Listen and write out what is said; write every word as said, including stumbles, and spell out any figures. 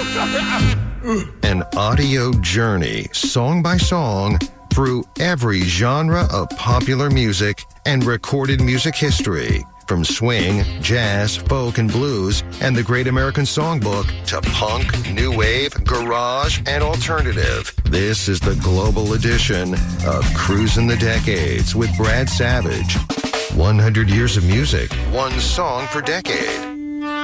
An audio journey, song by song, through every genre of popular music and recorded music history. From swing, jazz, folk, and blues, and the Great American Songbook to punk, new wave, garage, and alternative. This is the global edition of Cruising the Decades with Brad Savage. one hundred years of music, one song per decade.